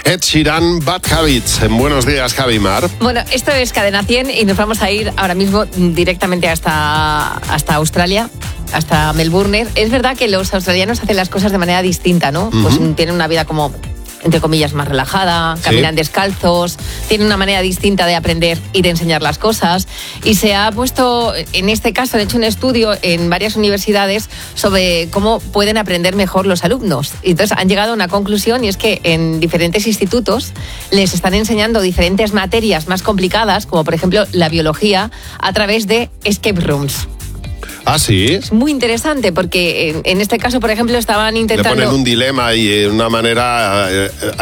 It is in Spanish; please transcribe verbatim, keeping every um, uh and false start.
Ed Sheeran, Bad Habits. Buenos días, Javi Mar. Bueno, esto es Cadena cien y nos vamos a ir ahora mismo directamente hasta, hasta Australia, hasta Melbourne. Es verdad que los australianos hacen las cosas de manera distinta, ¿no? Uh-huh. Pues tienen una vida como, entre comillas, más relajada, caminan sí. descalzos, tienen una manera distinta de aprender y de enseñar las cosas. Y se ha puesto, en este caso, han hecho un estudio en varias universidades sobre cómo pueden aprender mejor los alumnos. Y entonces han llegado a una conclusión, y es que en diferentes institutos les están enseñando diferentes materias más complicadas, como por ejemplo la biología, a través de escape rooms. ¿Ah, sí? Es muy interesante porque en, en este caso, por ejemplo, estaban intentando... Le ponen un dilema y una manera... Eh,